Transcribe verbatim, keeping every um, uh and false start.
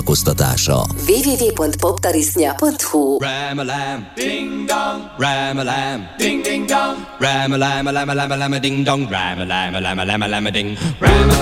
szórakoztatása. double-u double-u double-u pont poptarisznya pont hu Ram-a-lam, ding-dong, ram-a-lam, ding-ding-dong, ram-a-lam-a-lam-a-lam-a-lam-a-ding-dong, ram-a-lam-a-lam-a-lam-a-lam-a-ding, ram-a-lam.